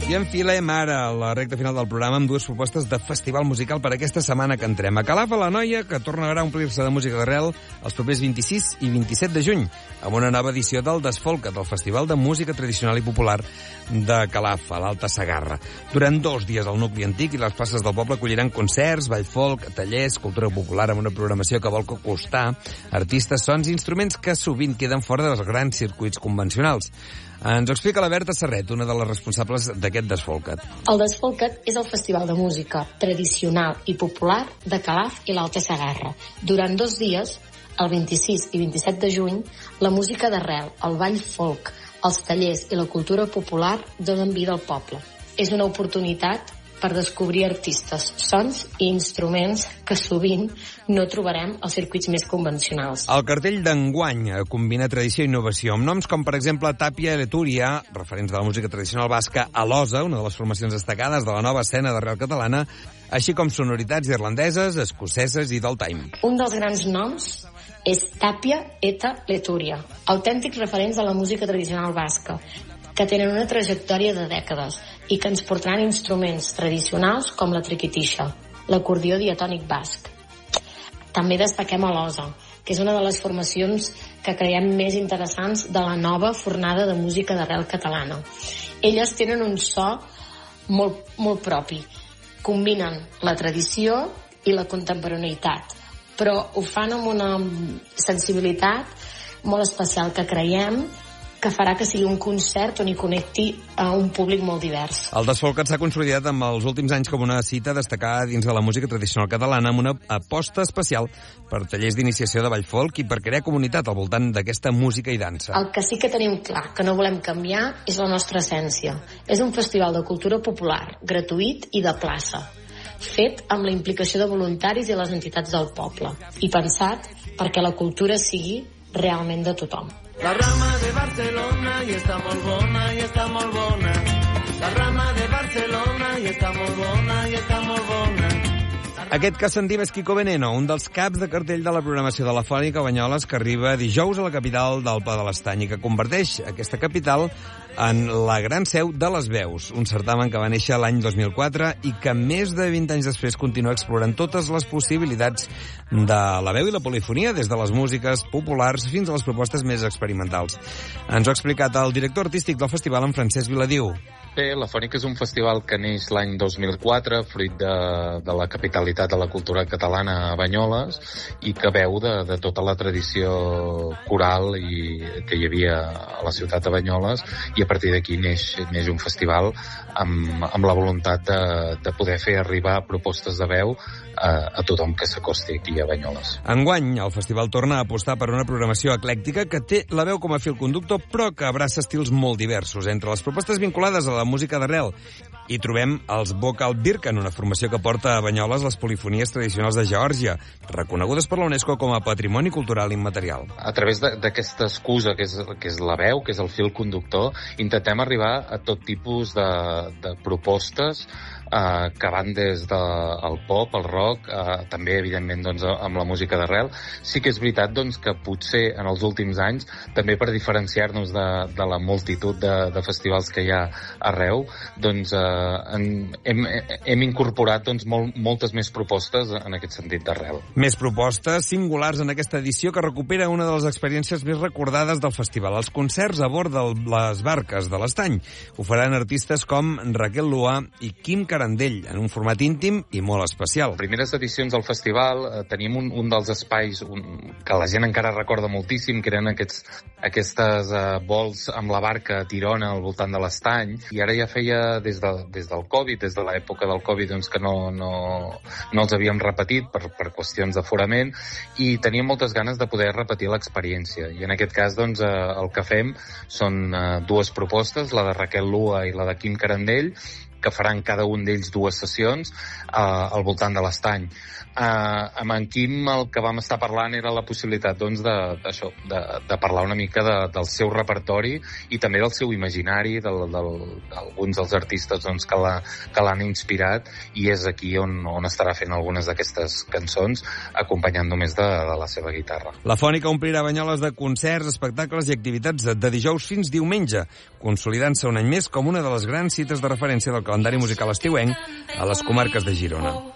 I enfilem ara la recta final del programa amb dues propostes de festival musical per aquesta setmana que entrem. A Calaf, a l'Anoia, que tornarà a omplir-se de música d'arrel els propers 26 i 27 de juny, amb una nova edició del Desfolcat, el Festival de Música Tradicional i Popular de Calaf, a l'Alta Segarra. Durant 2 dies al nucli antic i les places del poble acolliran concerts, ball folk, tallers, cultura popular amb una programació que vol acostar artistes, sons i instruments que sovint queden fora dels grans circuits convencionals. Ens ho explica la Berta Serret, una de les responsables d'aquest Desfolcat. El Desfolcat és el festival de música tradicional i popular de Calaf i l'Alta Segarra. Durant 2 dies, el 26 i 27 de juny, la música d'arrel, el ball folk, els tallers i la cultura popular donen vida al poble. És una oportunitat per descobrir artistes, sons i instruments que sovint no trobarem als circuits més convencionals. El cartell d'enguany combina tradició i innovació, amb noms com, per exemple, Tàpia i Letúria, referents de la música tradicional basca, Alosa, una de les formacions destacades de la nova escena d'arrel catalana, així com sonoritats irlandeses, escoceses i del time. Un dels grans noms és Tàpia eta Letúria, autèntics referents de la música tradicional basca, que tenen una trajectòria de dècades i que ens portaran instruments tradicionals com la triquitixa, l'acordió diatònic basc. També destaquem Alosa, que és una de les formacions que creiem més interessants de la nova fornada de música d'arrel catalana. Elles tenen un so molt propi. Combinen la tradició i la contemporaneïtat, però ho fan amb una sensibilitat molt especial que creiem que farà que sigui un concert on hi connecti a un públic molt divers. El Desfolcat s'ha consolidat amb els últims anys com una cita destacada dins de la música tradicional catalana amb una aposta especial per tallers d'iniciació de ball folk i per crear comunitat al voltant d'aquesta música i dansa. El que sí que tenim clar, que no volem canviar, és la nostra essència. És un festival de cultura popular, gratuït i de plaça, fet amb la implicació de voluntaris i les entitats del poble, i pensat perquè la cultura sigui realment de tothom. La rama de Barcelona i està molt bona, i està molt bona. La rama de Barcelona i està molt bona, i està molt bona. Aquest que sentim és Quico Veneno, un dels caps de cartell de la programació de la Fònica Banyoles, que arriba dijous a la capital del Pla de l'Estany i que converteix aquesta capital en la gran seu de les veus, un certamen que va néixer l'any 2004 i que més de 20 anys després continua explorant totes les possibilitats de la veu i la polifonia, des de les músiques populars fins a les propostes més experimentals. Ens ho ha explicat el director artístic del festival, en Francesc Viladiu. Bé, la Fònica és un festival que neix l'any 2004, fruit de la capitalitat de la cultura catalana a Banyoles, i que beu de tota la tradició coral que hi havia a la ciutat de Banyoles, i a partir d'aquí neix un festival amb la voluntat de poder fer arribar propostes de veu a tothom que s'acosti aquí a Banyoles. Enguany, el festival torna a apostar per una programació eclèctica que té la veu com a fil conductor, però que abraça estils molt diversos. Entre les propostes vinculades a la música d'arrel hi trobem els Vocal Birken, una formació que porta a Banyoles les polifonies tradicionals de Geòrgia, reconegudes per la UNESCO com a Patrimoni Cultural Immaterial. A través d'aquesta excusa que és la veu, que és el fil conductor, intentem arribar a tot tipus de propostes que van des del pop, el rock, també, evidentment, doncs, amb la música d'arrel. Sí que és veritat doncs, que potser en els últims anys, també per diferenciar-nos de la multitud de festivals que hi ha arreu, doncs, hem incorporat doncs, moltes més propostes en aquest sentit d'arrel. Més propostes singulars en aquesta edició que recupera una de les experiències més recordades del festival, els concerts a bord de les barques de l'Estany. Ho faran artistes com Raquel Lua i Quim Carandell, en un format íntim i molt especial. Les primeres edicions del festival teníem un dels espais que la gent encara recorda moltíssim, que eren aquestes vols amb la barca a Tirona al voltant de l'Estany, i ara ja feia des del Covid, des de l'època del Covid, doncs que no els havíem repetit per qüestions d'aforament, i teníem moltes ganes de poder repetir l'experiència. I en aquest cas, doncs, el que fem són 2 propostes, la de Raquel Lua i la de Quim Carandell, que faran cada un d'ells 2 sessions al voltant de l'Estany. Amb en Quim el que vam estar parlant era la possibilitat doncs, de parlar una mica del seu repertori i també del seu imaginari, d'alguns dels artistes doncs, que l'han inspirat, i és aquí on estarà fent algunes d'aquestes cançons, acompanyant només de la seva guitarra. La Fònica omplirà Banyoles de concerts, espectacles i activitats de dijous fins diumenge, consolidant-se un any més com una de les grans cites de referència del calendari musical estiuenc a les comarques de Girona.